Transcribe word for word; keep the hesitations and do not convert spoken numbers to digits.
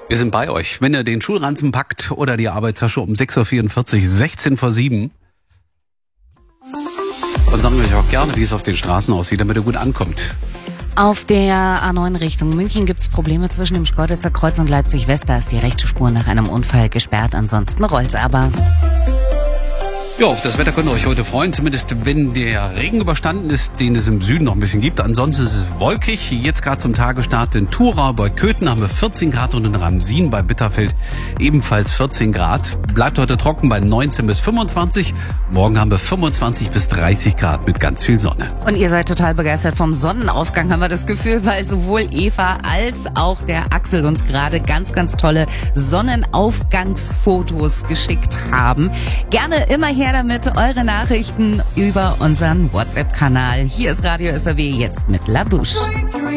Wir sind bei euch. Wenn ihr den Schulranzen packt oder die Arbeitstasche um sechs Uhr vierundvierzig, sechzehn vor sieben, dann sagen wir euch auch gerne, wie es auf den Straßen aussieht, damit ihr gut ankommt. Auf der A neun Richtung München gibt's Probleme zwischen dem Schkeuditzer Kreuz und Leipzig West. Da ist die rechte Spur nach einem Unfall gesperrt. Ansonsten rollt's aber. Ja, auf das Wetter könnt ihr euch heute freuen, zumindest wenn der Regen überstanden ist, den es im Süden noch ein bisschen gibt. Ansonsten ist es wolkig. Jetzt gerade zum Tagesstart in Thurau bei Köthen haben wir vierzehn Grad und in Ramsin bei Bitterfeld ebenfalls vierzehn Grad. Bleibt heute trocken bei neunzehn bis fünfundzwanzig. Morgen haben wir fünfundzwanzig bis dreißig Grad mit ganz viel Sonne. Und ihr seid total begeistert vom Sonnenaufgang, haben wir das Gefühl, weil sowohl Eva als auch der Axel uns gerade ganz, ganz tolle Sonnenaufgangsfotos geschickt haben. Gerne immer her damit, eure Nachrichten über unseren WhatsApp-Kanal. Hier ist Radio S R W jetzt mit La Bouche.